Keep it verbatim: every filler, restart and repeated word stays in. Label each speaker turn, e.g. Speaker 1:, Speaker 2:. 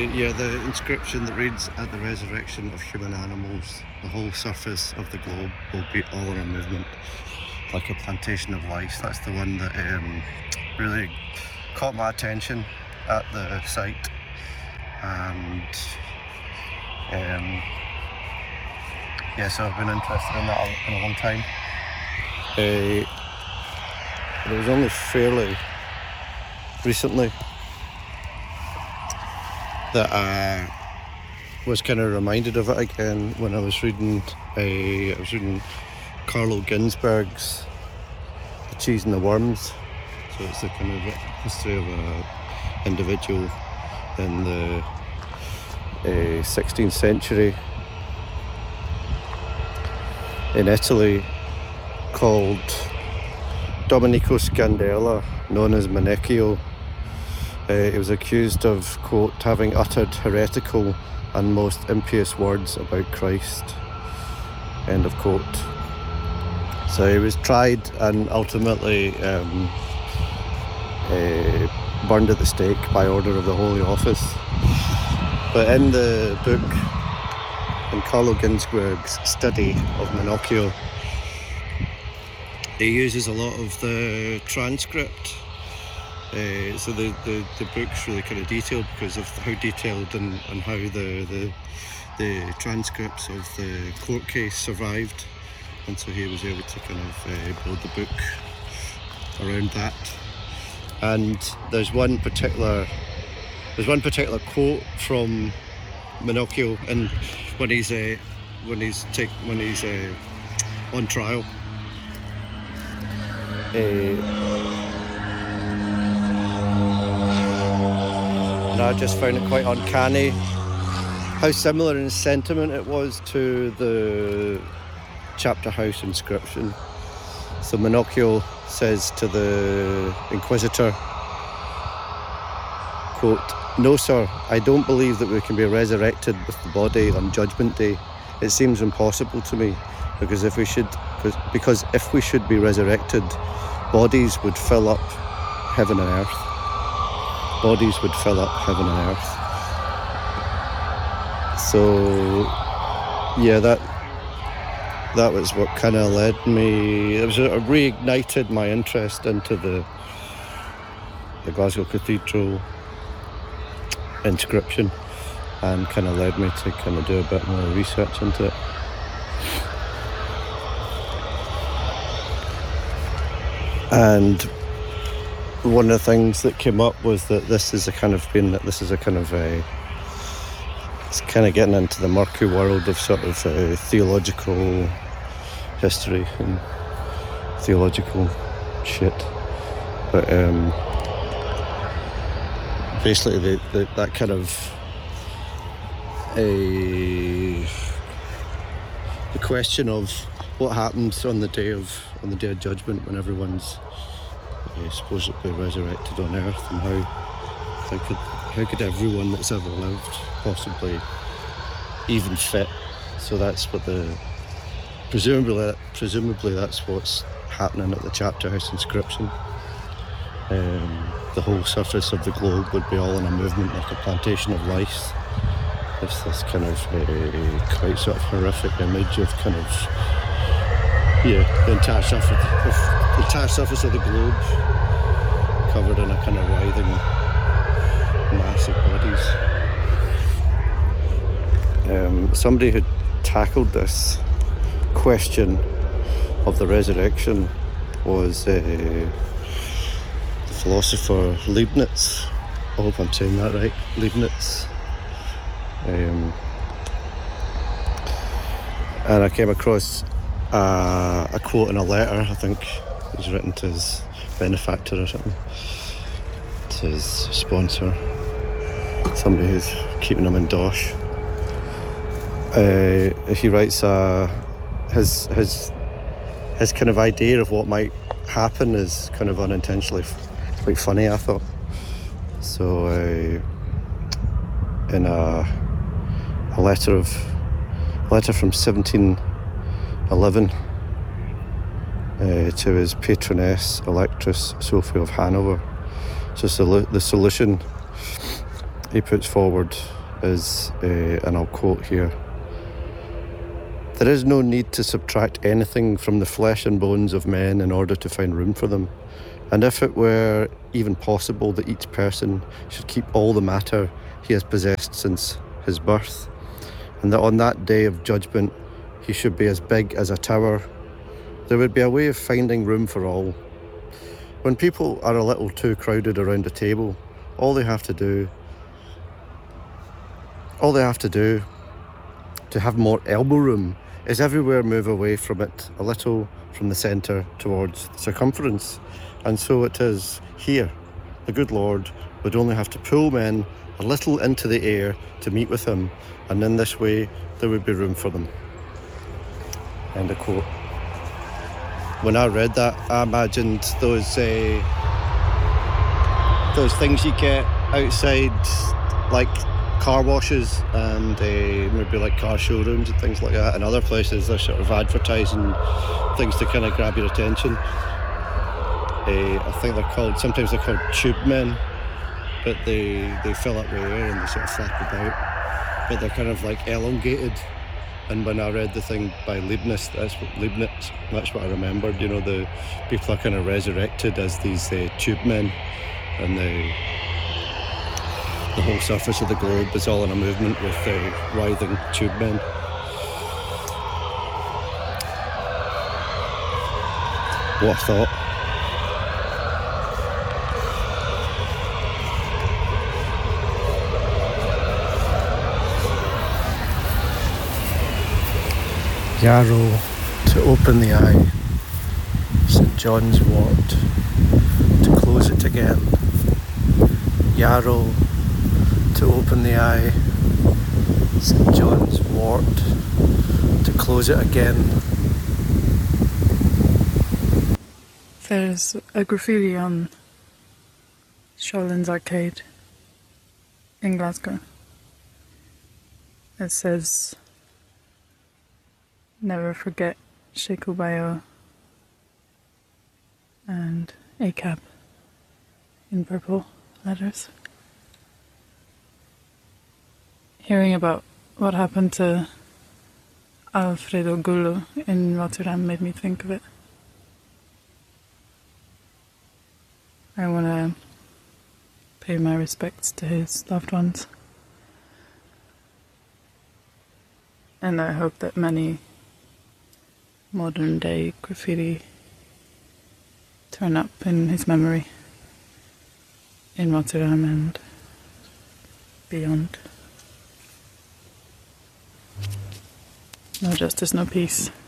Speaker 1: yeah, the inscription that reads, "At the resurrection of human animals, the whole surface of the globe will be all in a movement, like a plantation of lice." That's the one that um, really caught my attention at the site, and um, yeah, so I've been interested in that in a long time. Uh, it was only fairly recently that I was kind of reminded of it again when I was reading a, I was reading Carlo Ginzburg's The Cheese and the Worms. So it's the kind of history of an individual in the uh, sixteenth century in Italy called Domenico Scandella, known as Menecchio. Uh, he was accused of, quote, having uttered heretical and most impious words about Christ, end of quote. So he was tried and ultimately um, uh, burned at the stake by order of the Holy Office. But in the book, in Carlo Ginzburg's study of Menecchio, he uses a lot of the transcript. Uh, so the, the, the book's really kind of detailed because of how detailed and, and how the, the the transcripts of the court case survived, and so he was able to kind of uh, build the book around that. And there's one particular there's one particular quote from Menecchio, and when he's uh, when he's take when he's uh, on trial. Uh, And I just found it quite uncanny how similar in sentiment it was to the chapter house inscription. So Menecchio says to the inquisitor, quote, "No, sir, I don't believe that we can be resurrected with the body on Judgment Day. It seems impossible to me, because if we should, because if we should be resurrected, bodies would fill up heaven and earth. Bodies would fill up heaven and earth." So, yeah, that that was what kind of led me. It was it reignited my interest into the the Glasgow Cathedral inscription, and kind of led me to kind of do a bit more research into it. And one of the things that came up was that this is a kind of been that this is a kind of a it's kind of getting into the murky world of sort of uh, theological history and theological shit. But um, basically, the, the, that kind of a the question of what happens on the day of on the day of judgment when everyone's Uh, supposedly resurrected on earth, and how how could how could everyone that's ever lived possibly even fit? So that's what the presumably presumably that's what's happening at the chapter house inscription. Um, the whole surface of the globe would be all in a movement like a plantation of lice. It's this kind of uh, quite sort of horrific image of kind of yeah the entire surface of the entire surface of the globe covered in a kind of writhing mass of bodies. Um, somebody who tackled this question of the resurrection was uh, the philosopher Leibniz. I hope I'm saying that right, Leibniz. Um, and I came across uh, a quote in a letter, I think it was written to his benefactor or something, to his sponsor, somebody who's keeping him in dosh. Uh, he writes uh, his his his kind of idea of what might happen is kind of unintentionally f- quite funny, I thought. So uh, in a a letter of a letter from seventeen eleven uh, to his patroness Electress Sophie of Hanover. So the, the solution he puts forward is, uh, and I'll quote here, "There is no need to subtract anything from the flesh and bones of men in order to find room for them. And if it were even possible that each person should keep all the matter he has possessed since his birth, and that on that day of judgment he should be as big as a tower, there would be a way of finding room for all. When people are a little too crowded around a table, all they have to do, all they have to do to have more elbow room is everywhere move away from it a little from the centre towards the circumference. And so it is here. The good Lord would only have to pull men a little into the air to meet with him, and in this way there would be room for them." End of quote. When I read that, I imagined those uh, those things you get outside, like car washes and uh, maybe like car showrooms and things like that, and other places they're sort of advertising things to kind of grab your attention. Uh, I think they're called, sometimes they're called tube men, but they, they fill up with air and they sort of flap about, but they're kind of like elongated. And when I read the thing by Leibniz, that's what Leibniz, that's what I remembered. You know, the people are kind of resurrected as these uh, tube men, and the the whole surface of the globe is all in a movement with uh, writhing tube men. What a thought. Yarrow to open the eye, St John's wort to close it again. Yarrow to open the eye, St John's wort to close it again.
Speaker 2: There's a graffiti on Shawlands Arcade in Glasgow. It says, "Never forget Sheku Bayo," and A C A B in purple letters. Hearing about what happened to Alfredo Gullo in Rotterdam made me think of it. I want to pay my respects to his loved ones. And I hope that many modern day graffiti turn up in his memory in Rotterdam and beyond. No justice, no peace.